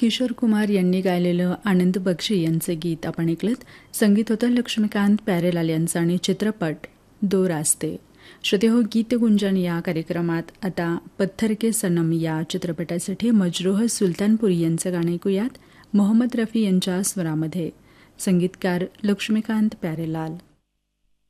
किशोर कुमार यांनी गायलेलं आनंद बक्षी यांचे गीत आपण ऐकलत. संगीत होतं लक्ष्मीकांत प्यारेलाल यांचं आणि चित्रपट दो रास्ते. श्रोते हो, गीत गुंजन या कार्यक्रमात आता पत्थर के सनम या चित्रपटासाठी मजरूह सुलतानपुरी यांचं गाणं ऐकूयात. मोहम्मद रफी यांच्या स्वरामध्ये. संगीतकार लक्ष्मीकांत प्यारेलाल.